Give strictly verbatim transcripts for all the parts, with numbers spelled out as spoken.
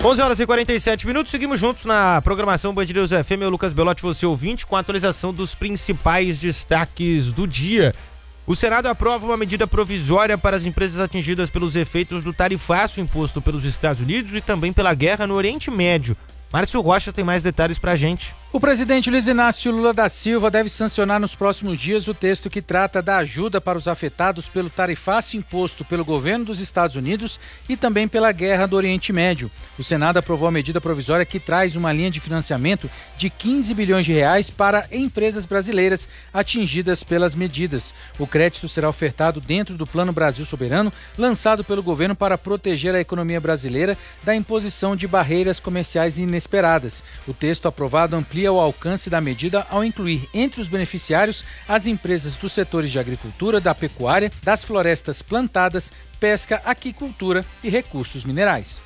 onze horas e quarenta e sete minutos, seguimos juntos na programação Band News F M. Eu, Lucas Belotti, você ouvinte, com a atualização dos principais destaques do dia. O Senado aprova uma medida provisória para as empresas atingidas pelos efeitos do tarifaço imposto pelos Estados Unidos e também pela guerra no Oriente Médio. Márcio Rocha tem mais detalhes pra gente. O presidente Luiz Inácio Lula da Silva deve sancionar nos próximos dias o texto que trata da ajuda para os afetados pelo tarifaço imposto pelo governo dos Estados Unidos e também pela guerra do Oriente Médio. O Senado aprovou a medida provisória que traz uma linha de financiamento de quinze bilhões de reais para empresas brasileiras atingidas pelas medidas. O crédito será ofertado dentro do Plano Brasil Soberano, lançado pelo governo para proteger a economia brasileira da imposição de barreiras comerciais inesperadas. O texto aprovado amplia o alcance da medida ao incluir entre os beneficiários as empresas dos setores de agricultura, da pecuária, das florestas plantadas, pesca, aquicultura e recursos minerais.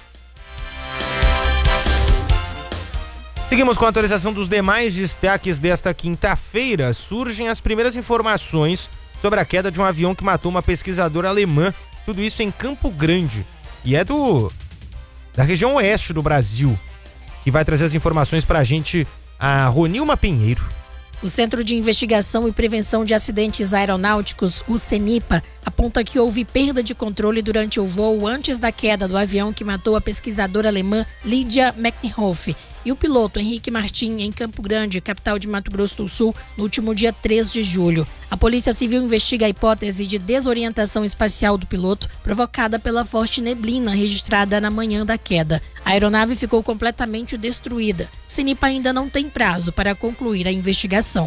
Seguimos com a atualização dos demais destaques desta quinta-feira. Surgem as primeiras informações sobre a queda de um avião que matou uma pesquisadora alemã. Tudo isso em Campo Grande. E é do da região oeste do Brasil. Que vai trazer as informações para a gente, a Ronilma Pinheiro. O Centro de Investigação e Prevenção de Acidentes Aeronáuticos, o CENIPA, aponta que houve perda de controle durante o voo antes da queda do avião que matou a pesquisadora alemã Lydia Meckenhoff e o piloto Henrique Martim em Campo Grande, capital de Mato Grosso do Sul, no último dia três de julho. A Polícia Civil investiga a hipótese de desorientação espacial do piloto provocada pela forte neblina registrada na manhã da queda. A aeronave ficou completamente destruída. O CENIPA ainda não tem prazo para concluir a investigação.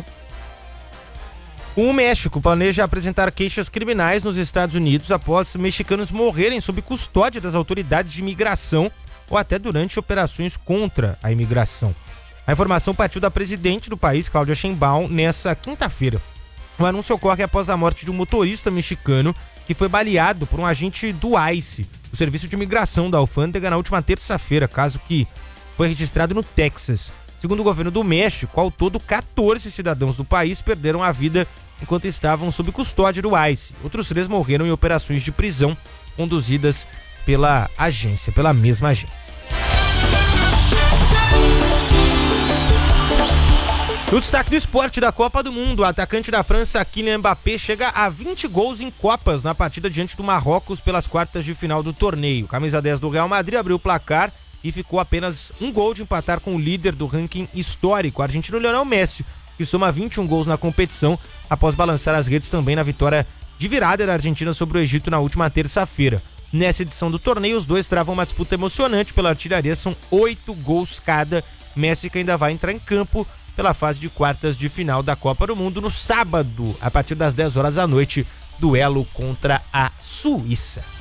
O México planeja apresentar queixas criminais nos Estados Unidos após mexicanos morrerem sob custódia das autoridades de imigração ou até durante operações contra a imigração. A informação partiu da presidente do país, Claudia Sheinbaum, nessa quinta-feira. O anúncio ocorre após a morte de um motorista mexicano que foi baleado por um agente do ICE, o Serviço de Imigração da Alfândega, na última terça-feira, caso que foi registrado no Texas. Segundo o governo do México, ao todo quatorze cidadãos do país perderam a vida enquanto estavam sob custódia do ICE. Outros três morreram em operações de prisão conduzidas pela agência, pela mesma agência. No destaque do esporte da Copa do Mundo, o atacante da França, Kylian Mbappé, chega a vinte gols em Copas na partida diante do Marrocos pelas quartas de final do torneio. Camisa dez do Real Madrid abriu o placar e ficou apenas um gol de empatar com o líder do ranking histórico, o argentino Lionel Messi, que soma vinte e um gols na competição após balançar as redes também na vitória de virada da Argentina sobre o Egito na última terça-feira. Nessa edição do torneio, os dois travam uma disputa emocionante pela artilharia, são oito gols cada. Messi que ainda vai entrar em campo pela fase de quartas de final da Copa do Mundo no sábado, a partir das dez horas da noite, duelo contra a Suíça.